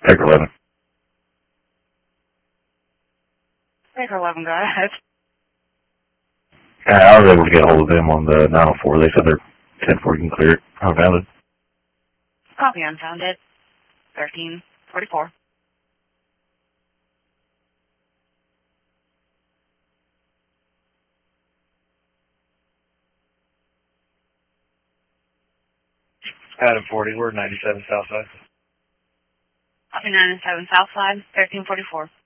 Baker 11. Baker 11, go ahead. I was able to get a hold of them on the 904. They said they're 10-4, you can clear it. Unfounded. Copy unfounded. 1344. Adam 40, we're 97 Southside. Copy 97 Southside, 1344.